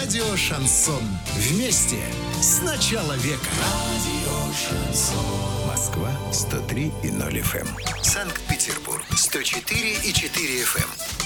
Радио «Шансон». Вместе с начала века. Москва 103,0 FM. Санкт-Петербург 104,4 FM.